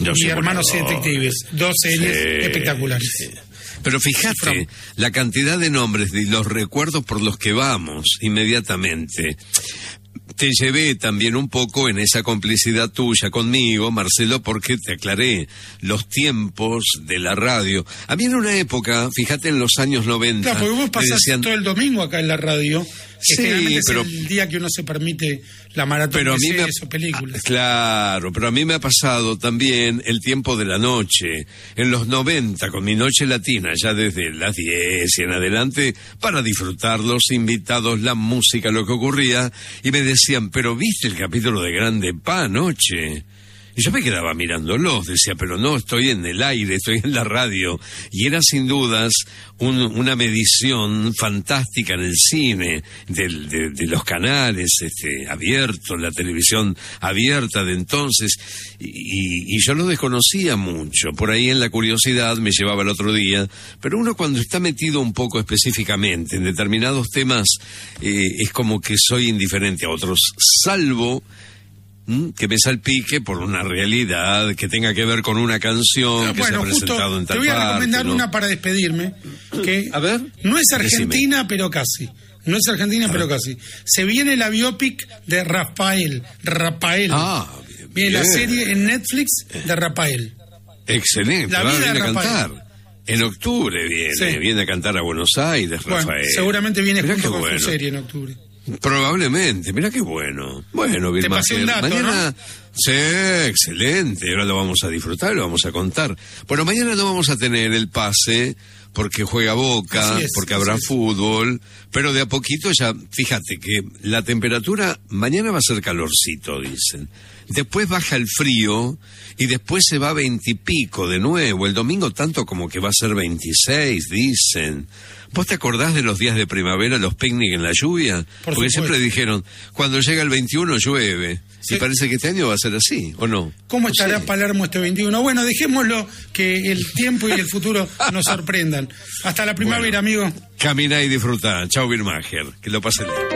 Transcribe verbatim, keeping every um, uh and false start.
Yo y Hermanos y Detectives, dos series sí, espectaculares. Sí. Pero fíjate, la cantidad de nombres y los recuerdos por los que vamos inmediatamente. Te llevé también un poco en esa complicidad tuya conmigo, Marcelo, porque te aclaré los tiempos de la radio. A mí en una época, fíjate en los años noventa... Claro, porque vos pasás decían, todo el domingo acá en la radio, que sí, generalmente pero, es el día que uno se permite la maratón pero de a mí series me, o películas. Claro, pero a mí me ha pasado también el tiempo de la noche. En los noventa, con mi noche latina, ya desde las diez y en adelante, para disfrutar los invitados, la música, lo que ocurría, y me decían, pero ¿viste el capítulo de Grande Pa anoche? Y yo me quedaba mirándolos, decía, pero no, estoy en el aire, estoy en la radio. Y era sin dudas un, una medición fantástica en el cine, del, de, de los canales este, abiertos, la televisión abierta de entonces. Y, y yo lo desconocía mucho. Por ahí en la curiosidad me llevaba el otro día. Pero uno cuando está metido un poco específicamente en determinados temas, eh, es como que soy indiferente a otros, salvo que me salpique por una realidad que tenga que ver con una canción ah, que bueno, se ha presentado en tal parte. Te voy a recomendar parte, ¿no? una para despedirme, que a ver, no es argentina, decime. pero casi. No es argentina, pero casi. Se viene la biopic de Rafael. Rafael. Ah, bien, viene bien. la serie en Netflix de Rafael. Excelente. La va, vida viene de a Rafael. cantar. En octubre viene, sí. viene a cantar a Buenos Aires, Rafael. Bueno, seguramente viene Mirá junto con bueno. su serie en octubre. Probablemente, mira qué bueno. Bueno, Te pasé un dato, mañana, ¿no? Sí, excelente. Ahora lo vamos a disfrutar, lo vamos a contar. Bueno, mañana no vamos a tener el pase porque juega Boca, es, porque habrá es. fútbol, pero de a poquito ya, fíjate que la temperatura mañana va a ser calorcito, dicen. Después baja el frío y después se va a veintipico de nuevo. El domingo tanto como que va a ser veintiséis, dicen. ¿Vos te acordás de los días de primavera, los picnic en la lluvia? Por Porque supuesto. siempre dijeron, cuando llega el veintiuno llueve. Sí. Y parece que este año va a ser así, ¿o no? ¿Cómo No estará sé. Palermo este veintiuno? Bueno, dejémoslo, que el tiempo y el futuro nos sorprendan. Hasta la primavera, Bueno, amigo. Camina y disfruta. Chao, Birmacher. Que lo pasen bien.